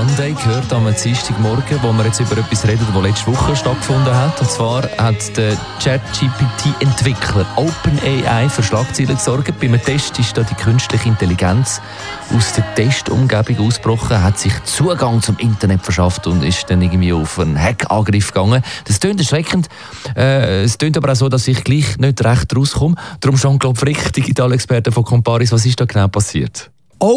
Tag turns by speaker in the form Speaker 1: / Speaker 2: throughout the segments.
Speaker 1: Monday gehört am Dienstagmorgen, wo wir jetzt über etwas reden, das letzte Woche stattgefunden hat. Und zwar hat der ChatGPT-Entwickler OpenAI für Schlagzeilen gesorgt. Bei einem Test ist da die künstliche Intelligenz aus der Testumgebung ausgebrochen, hat sich Zugang zum Internet verschafft und ist dann irgendwie auf einen Hackangriff gegangen. Das klingt erschreckend. Es klingt aber auch so, dass ich gleich nicht recht rauskomme. Darum Jean-Claude Frick, Digitalexperte von Comparis. Was ist da genau passiert?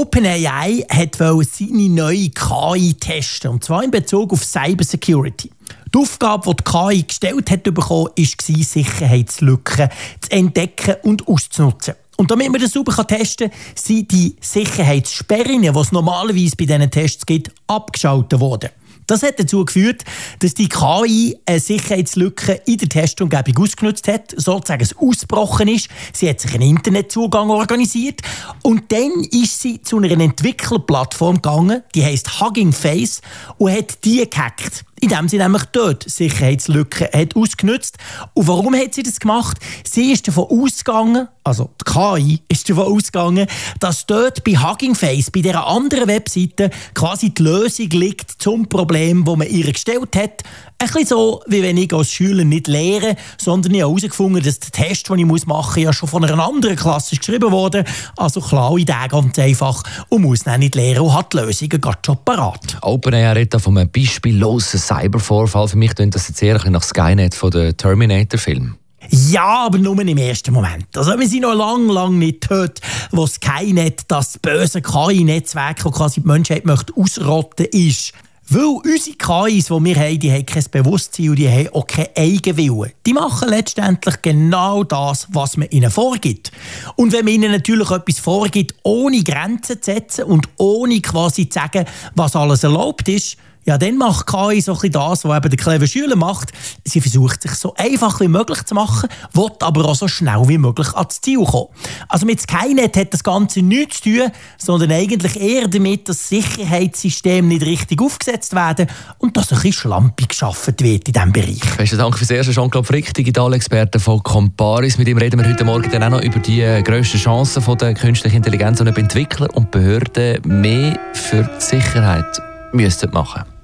Speaker 2: OpenAI wollte seine neue KI testen, und zwar in Bezug auf Cybersecurity. Die Aufgabe, die KI gestellt hat bekommen, war, Sicherheitslücken zu entdecken und auszunutzen. Und damit man das sauber testen kann, sind die Sicherheitssperren, die es normalerweise bei diesen Tests gibt, abgeschaltet worden. Das hat dazu geführt, dass die KI eine Sicherheitslücke in der Testumgebung ausgenutzt hat, sozusagen ausgebrochen ist. Sie hat sich einen Internetzugang organisiert und dann ist sie zu einer Entwicklerplattform gegangen, die heisst Hugging Face, und hat die gehackt. Indem sie nämlich dort Sicherheitslücken hat ausgenutzt. Und warum hat sie das gemacht? Sie ist davon ausgegangen, also die KI ist davon ausgegangen, dass dort bei Hugging Face, bei dieser anderen Webseite, quasi die Lösung liegt zum Problem, das man ihr gestellt hat. Ein bisschen so, wie wenn ich als Schüler nicht lehre, sondern ich habe herausgefunden, dass der Test, den ich machen muss, ja schon von einer anderen Klasse geschrieben wurde. Also klaue ich den ganz einfach und muss dann nicht lehren und hat die Lösungen gerade schon parat.
Speaker 1: OpenAI redet von einem beispiellosen Cybervorfall. Für mich klingt das jetzt eher nach Skynet von den Terminator-Filmen.
Speaker 2: Ja, aber nur im ersten Moment. Also wir sind noch lange nicht tot, wo Skynet, das böse KI-Netzwerk, das quasi die Menschheit ausrotten möchte, ist. Weil unsere KIs, die wir haben, die haben kein Bewusstsein und die haben auch keinen Eigenwillen. Die machen letztendlich genau das, was man ihnen vorgibt. Und wenn man ihnen natürlich etwas vorgibt, ohne Grenzen zu setzen und ohne quasi zu sagen, was alles erlaubt ist, ja, dann macht KI so ein bisschen das, was eben der clevere Schüler macht. Sie versucht, sich so einfach wie möglich zu machen, will aber auch so schnell wie möglich ans Ziel kommen. Also mit Skynet hat das Ganze nichts zu tun, sondern eigentlich eher damit, dass Sicherheitssysteme nicht richtig aufgesetzt werden und dass ein bisschen schlampig geschaffen wird in diesem Bereich.
Speaker 1: Besten Dank fürs Erste, Jean-Claude Frick, Digitalexperte von Comparis. Mit ihm reden wir heute Morgen dann auch noch über die grössten Chancen von der künstlichen Intelligenz und Entwickler und Behörden mehr für die Sicherheit müssten machen.